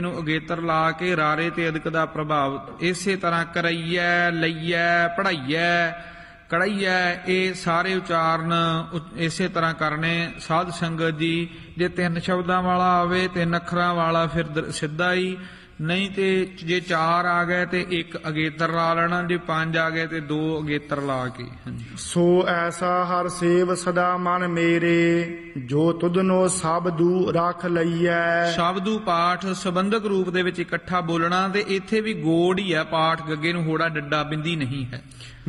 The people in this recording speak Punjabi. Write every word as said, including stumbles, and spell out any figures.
ਨੂੰ ਅਗੇਤਰ ਲਾ ਕੇ ਰਾਰੇ ਤੇ ਅਦਕ ਦਾ ਪ੍ਰਭਾਵ। ਇਸੇ ਤਰ੍ਹਾਂ ਕਰਈਐ, ਲਈਐ, ਪੜ੍ਹਾਈਐ, ਕੜਈਐ, ਇਹ ਸਾਰੇ ਉਚਾਰਨ ਇਸੇ ਤਰ੍ਹਾਂ ਕਰਨੇ। ਸਾਧ ਸੰਗਤ ਜੀ, ਜੇ ਤਿੰਨ ਸ਼ਬਦਾਂ ਵਾਲਾ ਆਵੇ, ਤਿੰਨ ਅੱਖਰਾਂ ਵਾਲਾ ਫਿਰ ਸਿੱਧਾ ਹੀ, ਨਹੀਂ ਤੇ ਜੇ ਚਾਰ ਆ ਗਏ ਤੇ ਇੱਕ ਅਗੇਤਰ ਲਾ ਲੈਣਾ, ਜੇ ਪੰਜ ਆ ਗਏ ਤੇ ਦੋ ਅਗੇਤਰ ਲਾ ਕੇ। ਹਾਂਜੀ। ਸੋ ਐਸਾ ਹਰ ਸੇਵ ਸਦਾ ਮਨ ਮੇਰੇ, ਜੋ ਤੁਧਨੋ ਸਬਦੂ ਰੱਖ ਲਈਐ। ਸ਼ਬਦੂ ਪਾਠ ਸੰਬੰਧਕ ਰੂਪ ਦੇ ਵਿੱਚ ਇਕੱਠਾ ਬੋਲਣਾ, ਤੇ ਇੱਥੇ ਵੀ ਗੋੜ ਹੀ ਹੈ ਪਾਠ, ਗੱਗੇ ਨੂੰ ਹੋੜਾ ਡੱਡਾ ਬਿੰਦੀ ਨਹੀਂ ਹੈ।